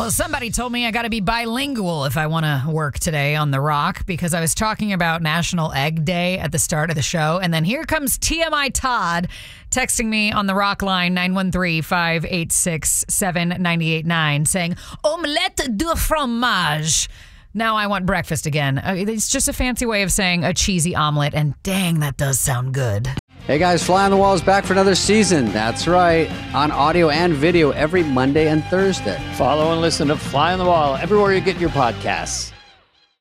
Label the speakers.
Speaker 1: Well, somebody told me I got to be bilingual if I want to work today on The Rock because I was talking about National Egg Day at the start of the show. And then here comes TMI Todd texting me on the Rock line 913-586-7989 saying, omelette de fromage. Now I want breakfast again. It's just a fancy way of saying a cheesy omelet. And dang, that does sound good.
Speaker 2: Hey guys, Fly on the Wall is back for another season. That's right, on audio and video every Monday and Thursday.
Speaker 3: Follow and listen to Fly on the Wall everywhere you get your podcasts.